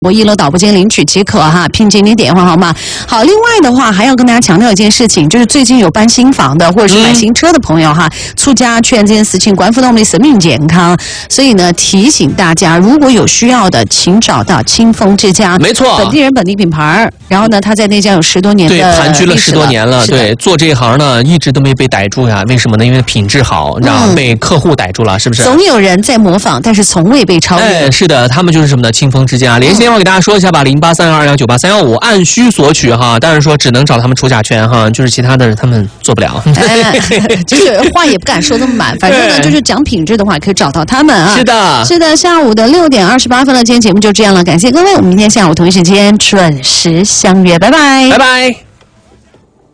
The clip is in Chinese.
我1楼导播间领取即可哈，拼经理电话号码。好，另外的话还要跟大家强调一件事情，就是最近有搬新房的或者是买新车的朋友哈，促家劝这件事情关乎到我们的生命健康，所以呢提醒大家，如果有需要的，请找到清风之家， 没错， 本地人本地品牌，然后呢他在那家有10多年的对，盘踞了10多年了，对，做这一行呢一直都没被逮住呀，为什么呢？因为品质好，让被客户逮住了，是不是？ 总有人在模仿，但是从未被超越。 哎，是的，他们就是什么呢？清风之家，联系电话给大家说一下吧，0832198315，按需索取哈。但是说只能找他们除甲醛哈，就是其他的他们做不了。 就是话也不敢说那么满，反正呢就是讲品质的话可以找到他们啊。 是的， 是的，下午的6点28分了，今天节目就这样了，感谢各位，我们明天下午同一时间准时相约，拜拜， 拜拜。